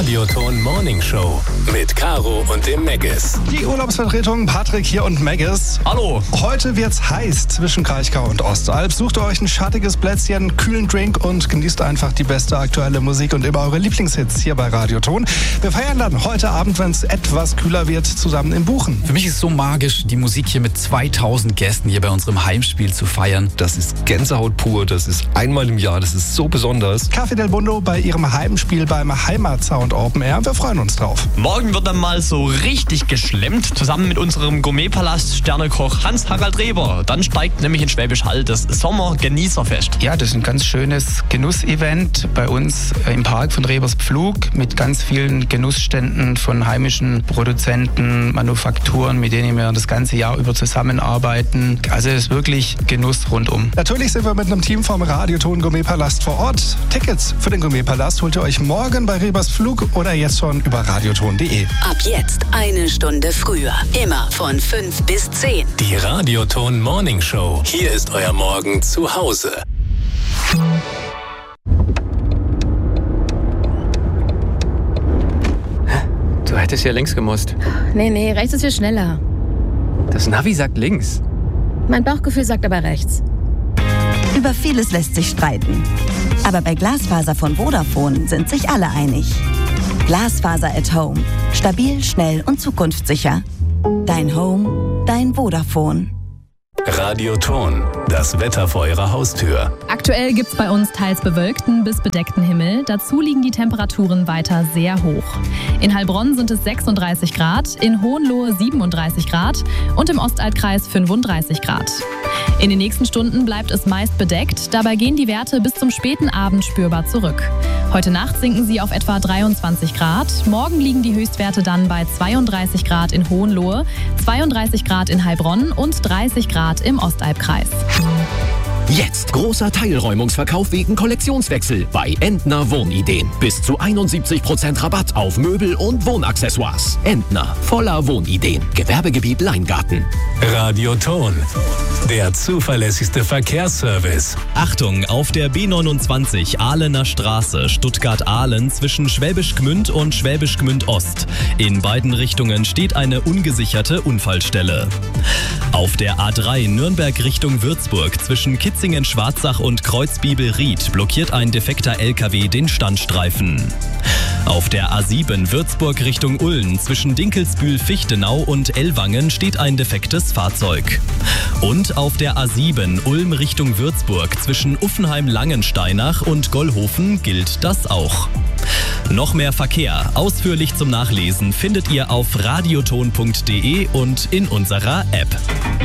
Radioton Morning Show mit Caro und dem Meggis. Die Urlaubsvertretung Patrick hier und Meggis. Hallo. Heute wird's heiß zwischen Kraichgau und Ostalb. Sucht ihr euch ein schattiges Plätzchen, kühlen Drink und genießt einfach die beste aktuelle Musik und immer eure Lieblingshits hier bei Radioton. Wir feiern dann heute Abend, wenn es etwas kühler wird, zusammen im Buchen. Für mich ist es so magisch, die Musik hier mit 2000 Gästen hier bei unserem Heimspiel zu feiern. Das ist Gänsehaut pur, das ist einmal im Jahr, das ist so besonders. Café del Mundo bei ihrem Heimspiel beim Heimatsound Open Air. Wir freuen uns drauf. Morgen wird dann mal so richtig geschlemmt, zusammen mit unserem Gourmetpalast Sternekoch Hans-Harald Reber. Dann steigt nämlich in Schwäbisch Hall das Sommergenießerfest. Ja, das ist ein ganz schönes Genussevent bei uns im Park von Rebers Pflug mit ganz vielen Genussständen von heimischen Produzenten, Manufakturen, mit denen wir das ganze Jahr über zusammenarbeiten. Also es ist wirklich Genuss rundum. Natürlich sind wir mit einem Team vom Radioton Gourmetpalast vor Ort. Tickets für den Gourmetpalast holt ihr euch morgen bei Rebers Pflug oder jetzt schon über radioton.de. Ab jetzt eine Stunde früher. Immer von 5 bis 10. Die Radioton Morning Show. Hier ist euer Morgen zu Hause. Du hättest ja links gemusst. Nee, rechts ist viel schneller. Das Navi sagt links. Mein Bauchgefühl sagt aber rechts. Über vieles lässt sich streiten. Aber bei Glasfaser von Vodafone sind sich alle einig. Glasfaser at Home. Stabil, schnell und zukunftssicher. Dein Home, dein Vodafone. Radioton, das Wetter vor eurer Haustür. Aktuell gibt's bei uns teils bewölkten bis bedeckten Himmel. Dazu liegen die Temperaturen weiter sehr hoch. In Heilbronn sind es 36 Grad, in Hohenlohe 37 Grad und im Ostalbkreis 35 Grad. In den nächsten Stunden bleibt es meist bedeckt, dabei gehen die Werte bis zum späten Abend spürbar zurück. Heute Nacht sinken sie auf etwa 23 Grad, morgen liegen die Höchstwerte dann bei 32 Grad in Hohenlohe, 32 Grad in Heilbronn und 30 Grad im Ostalbkreis. Jetzt großer Teilräumungsverkauf wegen Kollektionswechsel bei Entner Wohnideen. Bis zu 71% Rabatt auf Möbel und Wohnaccessoires. Entner, voller Wohnideen. Gewerbegebiet Leingarten. Radioton, der zuverlässigste Verkehrsservice. Achtung, auf der B29 Ahlener Straße, Stuttgart-Ahlen zwischen Schwäbisch Gmünd und Schwäbisch Gmünd Ost. In beiden Richtungen steht eine ungesicherte Unfallstelle. Auf der A3 Nürnberg Richtung Würzburg zwischen Kitzingen-Schwarzach und Kreuzbibel-Ried blockiert ein defekter LKW den Standstreifen. Auf der A7 Würzburg Richtung Ulm zwischen Dinkelsbühl-Fichtenau und Ellwangen steht ein defektes Fahrzeug. Und auf der A7 Ulm Richtung Würzburg zwischen Uffenheim-Langensteinach und Gollhofen gilt das auch. Noch mehr Verkehr, ausführlich zum Nachlesen, findet ihr auf radioton.de und in unserer App.